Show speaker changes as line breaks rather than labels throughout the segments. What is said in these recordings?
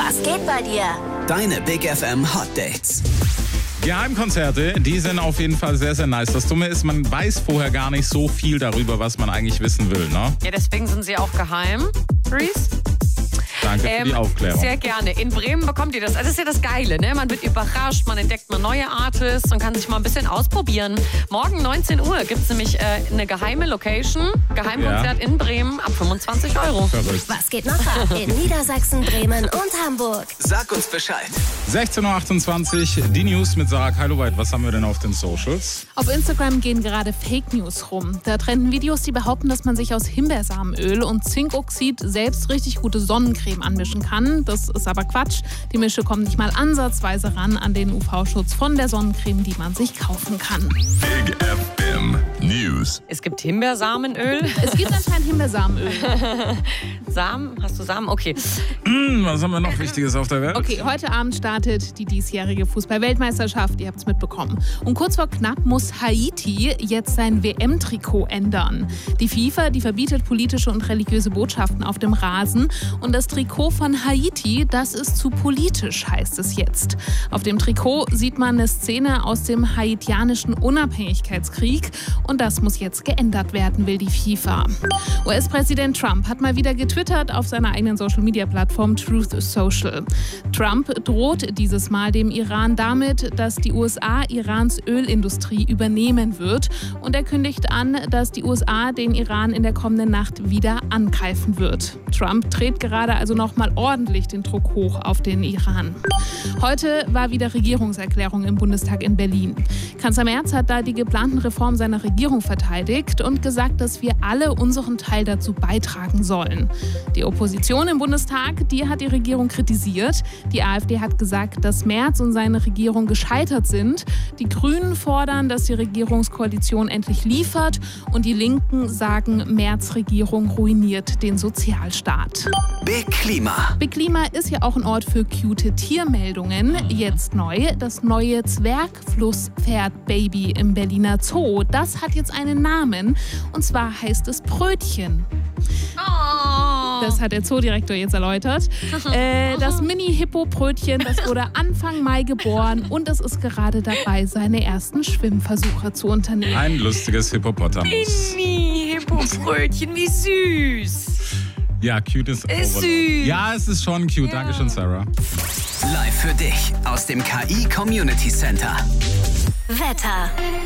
Was geht bei dir?
Deine Big FM Hot Dates.
Geheimkonzerte, die sind auf jeden Fall sehr, sehr nice. Das Dumme ist, man weiß vorher gar nicht so viel darüber, was man eigentlich wissen will, ne?
Ja, deswegen sind sie auch geheim, Reese.
Danke für die Aufklärung.
Sehr gerne. In Bremen bekommt ihr das. Also das ist ja das Geile, ne? Man wird überrascht, man entdeckt mal neue Artists und kann sich mal ein bisschen ausprobieren. Morgen 19 Uhr gibt es nämlich eine geheime Location, Geheimkonzert in Bremen ab 25 €.
Verrückt.
Was geht noch ab in Niedersachsen, Bremen und Hamburg?
Sag uns Bescheid.
16.28 Uhr, die News mit Sarah Kailuweit. Was haben wir denn auf den Socials?
Auf Instagram gehen gerade Fake News rum. Da trenden Videos, die behaupten, dass man sich aus Himbeersamenöl und Zinkoxid selbst richtig gute Sonnencreme anmischen kann. Das ist aber Quatsch. Die Mische kommt nicht mal ansatzweise ran an den UV-Schutz von der Sonnencreme, die man sich kaufen kann.
Big FM News.
Es gibt Himbeersamenöl.
Es gibt anscheinend Himbeersamenöl.
Samen? Hast du Samen? Okay.
Was haben wir noch Wichtiges auf der Welt?
Okay, heute Abend startet die diesjährige Fußball-Weltmeisterschaft. Ihr habt es mitbekommen. Und kurz vor knapp muss Haiti jetzt sein WM-Trikot ändern. Die FIFA, die verbietet politische und religiöse Botschaften auf dem Rasen. Und das Trikot von Haiti, das ist zu politisch, heißt es jetzt. Auf dem Trikot sieht man eine Szene aus dem haitianischen Unabhängigkeitskrieg. Und das muss jetzt geändert werden, will die FIFA. US-Präsident Trump hat mal wieder getwittert auf seiner eigenen Social-Media-Plattform Truth Social. Trump droht dieses Mal dem Iran damit, dass die USA Irans Ölindustrie übernehmen wird. Und er kündigt an, dass die USA den Iran in der kommenden Nacht wieder angreifen wird. Trump dreht gerade also noch mal ordentlich den Druck hoch auf den Iran. Heute war wieder Regierungserklärung im Bundestag in Berlin. Kanzler Merz hat da die geplanten Reformen seiner Regierung verteidigt und gesagt, dass wir alle unseren Teil dazu beitragen sollen. Die Opposition im Bundestag, die hat die Regierung kritisiert. Die AfD hat gesagt, dass Merz und seine Regierung gescheitert sind. Die Grünen fordern, dass die Regierungskoalition endlich liefert. Und die Linken sagen, Merz' Regierung ruiniert den Sozialstaat.
Big Klima.
Big Klima ist ja auch ein Ort für cute Tiermeldungen. Jetzt neu, das neue Zwergflusspferd-Baby im Berliner Zoo. Das hat jetzt einen Namen und zwar heißt es Brötchen. Das hat der Zoodirektor jetzt erläutert. Das Mini-Hippo-Brötchen, das wurde Anfang Mai geboren und es ist gerade dabei, seine ersten Schwimmversuche zu unternehmen.
Ein lustiges Hippopotamus.
Mini-Hippo-Brötchen, wie süß.
Ja, cute ist
Ist süß.
Ja, es ist schon cute. Ja. Dankeschön, Sarah.
Live für dich aus dem KI Community Center.
Wetter.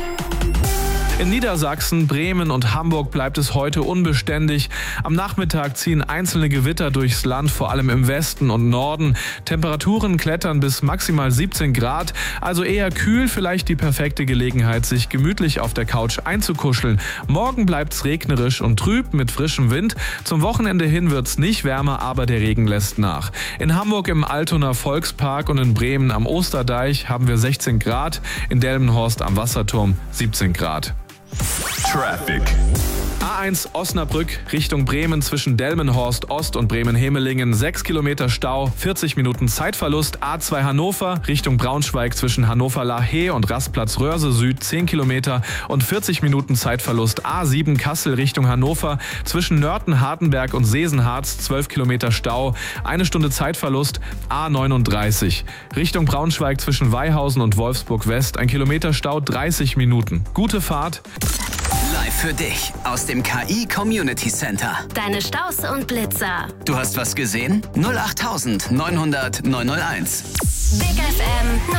In Niedersachsen, Bremen und Hamburg bleibt es heute unbeständig. Am Nachmittag ziehen einzelne Gewitter durchs Land, vor allem im Westen und Norden. Temperaturen klettern bis maximal 17 Grad, also eher kühl, vielleicht die perfekte Gelegenheit, sich gemütlich auf der Couch einzukuscheln. Morgen bleibt's regnerisch und trüb mit frischem Wind. Zum Wochenende hin wird's nicht wärmer, aber der Regen lässt nach. In Hamburg im Altoner Volkspark und in Bremen am Osterdeich haben wir 16 Grad, in Delmenhorst am Wasserturm 17 Grad.
Traffic.
A1 Osnabrück Richtung Bremen zwischen Delmenhorst Ost und Bremen-Hemelingen 6 Kilometer Stau, 40 Minuten Zeitverlust. A2 Hannover Richtung Braunschweig zwischen Hannover-Lahe und Rastplatz Röhrse Süd 10 Kilometer und 40 Minuten Zeitverlust. A7 Kassel Richtung Hannover zwischen Nörten, Hartenberg und Sesenharz 12 Kilometer Stau, 1 Stunde Zeitverlust. A39 Richtung Braunschweig zwischen Weihausen und Wolfsburg West 1 Kilometer Stau, 30 Minuten. Gute Fahrt.
Live für dich aus dem KI Community Center.
Deine Staus und Blitzer.
Du hast was gesehen? 08900 901.
Big FM